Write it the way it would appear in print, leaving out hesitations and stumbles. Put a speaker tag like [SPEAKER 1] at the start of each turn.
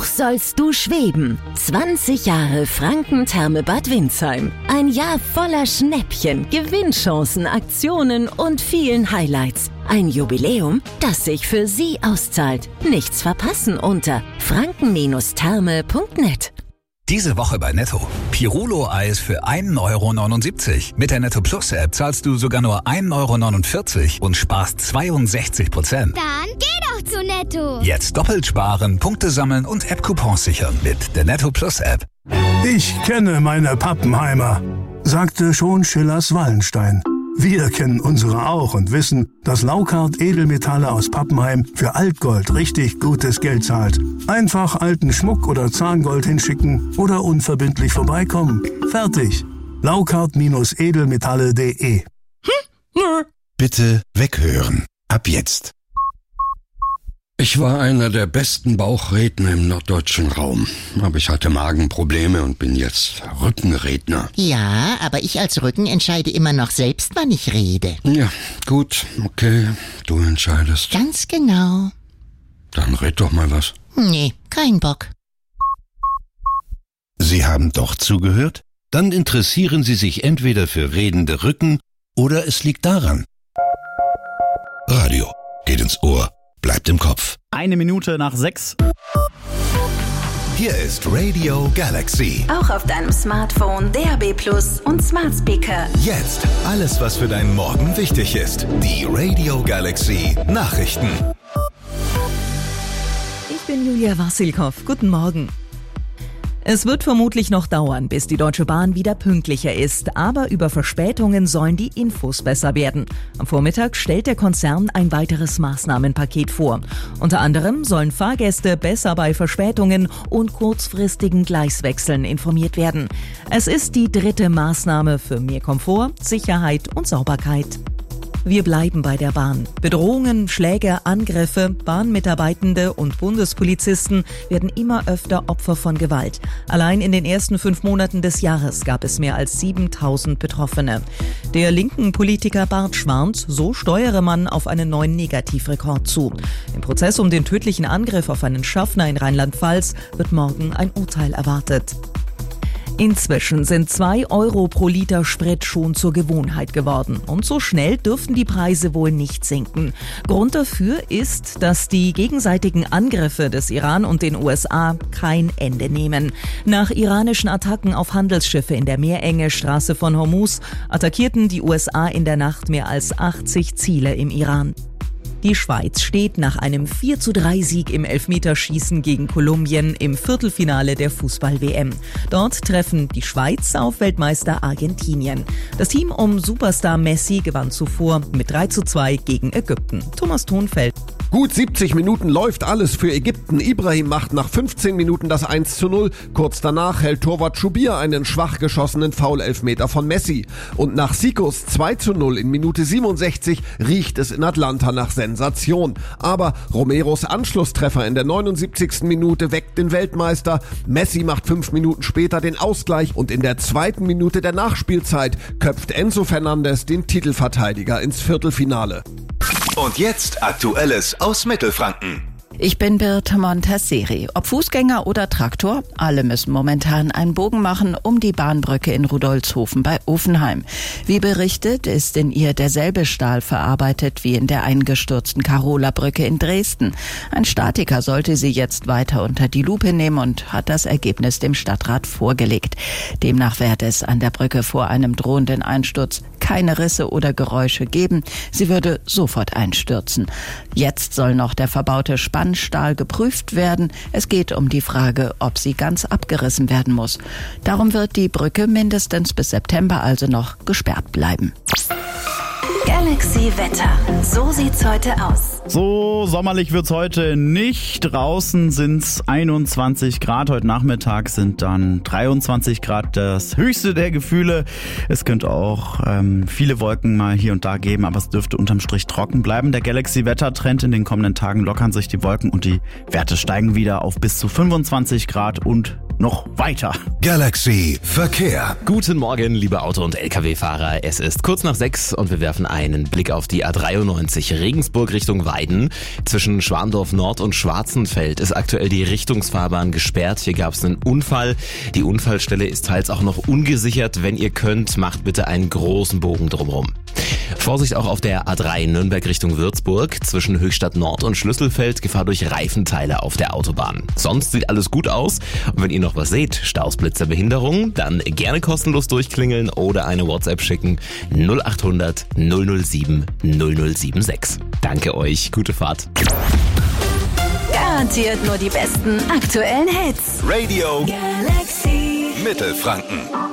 [SPEAKER 1] Hoch sollst du schweben. 20 Jahre Franken-Therme Bad Windsheim. Ein Jahr voller Schnäppchen, Gewinnchancen, Aktionen und vielen Highlights. Ein Jubiläum, das sich für Sie auszahlt. Nichts verpassen unter franken-therme.net.
[SPEAKER 2] Diese Woche bei Netto. Pirulo-Eis für 1,79 €. Mit der Netto Plus App zahlst du sogar nur 1,49 € und sparst 62%.
[SPEAKER 3] Dann geh doch zu Netto.
[SPEAKER 2] Jetzt doppelt sparen, Punkte sammeln und App-Coupons sichern mit der Netto Plus App.
[SPEAKER 4] Ich kenne meine Pappenheimer, sagte schon Schillers Wallenstein. Wir kennen unsere auch und wissen, dass Laukart Edelmetalle aus Pappenheim für Altgold richtig gutes Geld zahlt. Einfach alten Schmuck oder Zahngold hinschicken oder unverbindlich vorbeikommen. Fertig. Laukart-edelmetalle.de.
[SPEAKER 5] Bitte weghören. Ab jetzt. Ich war einer der besten Bauchredner im norddeutschen Raum. Aber ich hatte Magenprobleme und bin jetzt Rückenredner.
[SPEAKER 6] Ja, aber ich als Rücken entscheide immer noch selbst, wann ich rede.
[SPEAKER 5] Ja, gut, okay, du entscheidest.
[SPEAKER 6] Ganz genau.
[SPEAKER 5] Dann red doch mal was.
[SPEAKER 6] Nee, kein Bock.
[SPEAKER 5] Sie haben doch zugehört? Dann interessieren Sie sich entweder für redende Rücken oder es liegt daran. Radio geht ins Ohr. Bleibt im Kopf.
[SPEAKER 7] 6:01.
[SPEAKER 5] Hier ist Radio Galaxy.
[SPEAKER 1] Auch auf deinem Smartphone, DAB+ und Smart Speaker.
[SPEAKER 5] Jetzt alles, was für deinen Morgen wichtig ist. Die Radio Galaxy Nachrichten.
[SPEAKER 8] Ich bin Julia Wassilkow. Guten Morgen. Es wird vermutlich noch dauern, bis die Deutsche Bahn wieder pünktlicher ist, aber über Verspätungen sollen die Infos besser werden. Am Vormittag stellt der Konzern ein weiteres Maßnahmenpaket vor. Unter anderem sollen Fahrgäste besser bei Verspätungen und kurzfristigen Gleiswechseln informiert werden. Es ist die 3. Maßnahme für mehr Komfort, Sicherheit und Sauberkeit. Wir bleiben bei der Bahn. Bedrohungen, Schläge, Angriffe, Bahnmitarbeitende und Bundespolizisten werden immer öfter Opfer von Gewalt. Allein in den ersten 5 Monaten des Jahres gab es mehr als 7.000 Betroffene. Der linken Politiker Bartsch warnt, so steuere man auf einen neuen Negativrekord zu. Im Prozess um den tödlichen Angriff auf einen Schaffner in Rheinland-Pfalz wird morgen ein Urteil erwartet. Inzwischen sind 2 € pro Liter Sprit schon zur Gewohnheit geworden. Und so schnell dürften die Preise wohl nicht sinken. Grund dafür ist, dass die gegenseitigen Angriffe des Iran und den USA kein Ende nehmen. Nach iranischen Attacken auf Handelsschiffe in der Meerenge Straße von Hormuz attackierten die USA in der Nacht mehr als 80 Ziele im Iran. Die Schweiz steht nach einem 4:3-Sieg im Elfmeterschießen gegen Kolumbien im Viertelfinale der Fußball-WM. Dort treffen die Schweiz auf Weltmeister Argentinien. Das Team um Superstar Messi gewann zuvor mit 3:2 gegen Ägypten. Thomas Thonfeld.
[SPEAKER 9] Gut 70 Minuten läuft alles für Ägypten. Ibrahim macht nach 15 Minuten das 1:0. Kurz danach hält Torwart Schubir einen schwach geschossenen Foul-Elfmeter von Messi. Und nach Sikos 2:0 in Minute 67 riecht es in Atlanta nach Sensation. Aber Romeros Anschlusstreffer in der 79. Minute weckt den Weltmeister. Messi macht 5 Minuten später den Ausgleich und in der 2. Minute der Nachspielzeit köpft Enzo Fernandes den Titelverteidiger ins Viertelfinale.
[SPEAKER 10] Und jetzt Aktuelles aus Mittelfranken.
[SPEAKER 11] Ich bin Birte Montasseri. Ob Fußgänger oder Traktor, alle müssen momentan einen Bogen machen um die Bahnbrücke in Rudolzhofen bei Ofenheim. Wie berichtet, ist in ihr derselbe Stahl verarbeitet wie in der eingestürzten Carola-Brücke in Dresden. Ein Statiker sollte sie jetzt weiter unter die Lupe nehmen und hat das Ergebnis dem Stadtrat vorgelegt. Demnach werde es an der Brücke vor einem drohenden Einsturz keine Risse oder Geräusche geben. Sie würde sofort einstürzen. Jetzt soll noch der verbaute Spannstahl geprüft werden. Es geht um die Frage, ob sie ganz abgerissen werden muss. Darum wird die Brücke mindestens bis September also noch gesperrt bleiben.
[SPEAKER 1] Galaxy Wetter. So sieht's heute aus.
[SPEAKER 7] So sommerlich wird's heute nicht. Draußen sind's 21 Grad. Heute Nachmittag sind dann 23 Grad das höchste der Gefühle. Es könnte auch viele Wolken mal hier und da geben, aber es dürfte unterm Strich trocken bleiben. Der Galaxy-Wettertrend: in den kommenden Tagen lockern sich die Wolken und die Werte steigen wieder auf bis zu 25 Grad und noch weiter.
[SPEAKER 10] Galaxy Verkehr.
[SPEAKER 12] Guten Morgen, liebe Auto- und Lkw-Fahrer. Es ist kurz nach 6 und wir werfen einen Blick auf die A93 Regensburg Richtung Weiden. Zwischen Schwandorf Nord und Schwarzenfeld ist aktuell die Richtungsfahrbahn gesperrt. Hier gab es einen Unfall. Die Unfallstelle ist teils auch noch ungesichert. Wenn ihr könnt, macht bitte einen großen Bogen drumherum. Vorsicht auch auf der A3 Nürnberg Richtung Würzburg. Zwischen Höchstadt Nord und Schlüsselfeld Gefahr durch Reifenteile auf der Autobahn. Sonst sieht alles gut aus. Und wenn ihr noch was seht, Staus, Blitzer, Behinderung, dann gerne kostenlos durchklingeln oder eine WhatsApp schicken. 0800 007 0076. Danke euch, gute Fahrt.
[SPEAKER 1] Garantiert nur die besten aktuellen Hits.
[SPEAKER 10] Radio
[SPEAKER 1] Galaxy
[SPEAKER 10] Mittelfranken.